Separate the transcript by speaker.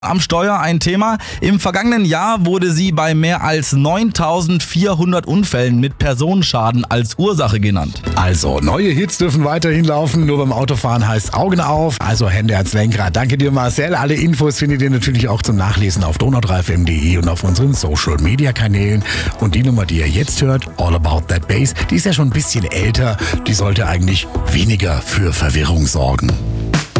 Speaker 1: Am Steuer ein Thema. Im vergangenen Jahr wurde sie bei mehr als 9.400 Unfällen mit Personenschaden als Ursache genannt.
Speaker 2: Also, neue Hits dürfen weiterhin laufen, nur beim Autofahren heißt Augen auf, also Hände ans Lenkrad. Danke dir, Marcel. Alle Infos findet ihr natürlich auch zum Nachlesen auf donau3fm.de und auf unseren Social-Media-Kanälen. Und die Nummer, die ihr jetzt hört, All About That Bass, die ist ja schon ein bisschen älter. Die sollte eigentlich weniger für Verwirrung sorgen.